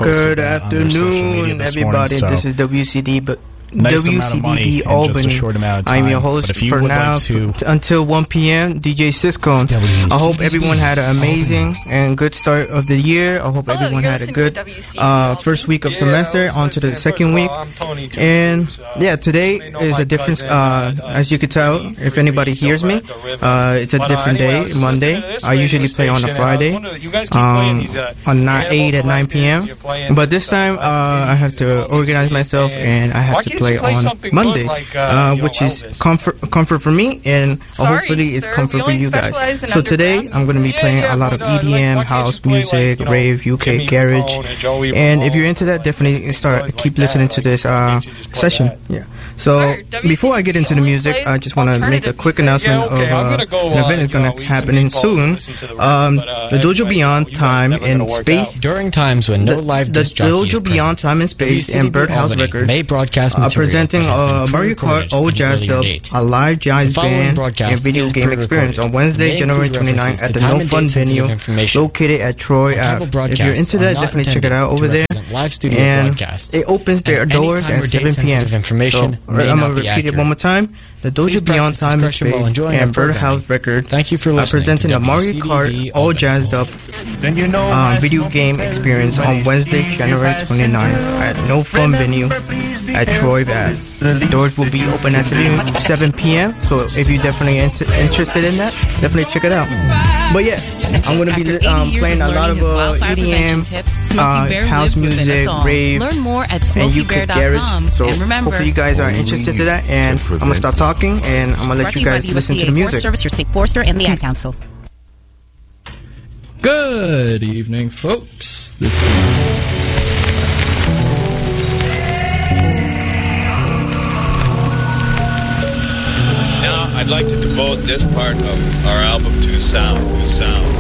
posted Good that on their social media afternoon, this everybody. morning. This is WCD, but Nice amount of money WCDB in Albany. just a short amount of time. I'm your But host if you for would now like to until 1 p.m. DJ Cisco. I hope everyone had an amazing and good start of the year. I hope everyone had a good first week of semester onto the second week. And yeah, today is a different. As you could tell, if anybody hears me, it's a different day, Monday. I usually play on a Friday, on 8 at 9 p.m. But this time, I have to organize myself and I have to play on Monday, which is comfort for me, and hopefully it's comfort for you guys. So today I'm going to be playing a lot of EDM, house music, rave, UK, garage, and if you're into that, definitely keep listening to this session. Yeah. So before I get into the music, I just want to make a quick announcement of an event that's going to happen soon. The Dojo Beyond Time and Space. During times when no live disc jockey is The Dojo Beyond Time and Space and Birdhouse Records may broadcast are material presenting that has been Mario pre-recorded Kart Old Jazz at an Dub, earlier date. a live jazz The following band and broadcast video is game experience on pre-recorded. Wednesday, May January include 29th references at to the time No and Fun date sensitive venue information. located at Troy Archival Ave. If broadcasts you're into are that, not definitely check it intended out to over there. represent live studio And broadcasts. it opens their And any doors time at or date 7 p.m. sensitive information So may I'm not going to be repeat it accurate. one more time. The Please Dojo Beyond practice Time and discretion while Space enjoying and our Birdhouse Records Thank you for are listening presenting to the Mario WCDB Kart All Albany. Jazzed Up video game experience on Wednesday, January 29th at No Fun venue at Troy Ave. Doors will be open at 7 p.m. So if you're definitely interested in that, definitely check it out. But yeah, I'm going to be playing a lot of EDM, house music, rave, Learn more at and UK garage. SmokeyBear.com. So And remember, hopefully you guys are interested in that, and I'm going to stop talking and I'm going to let you guys listen to the music. Service, your state forester, and the Ad Council. Good evening, folks. This is Now, I'd like to devote this part of our album to sound.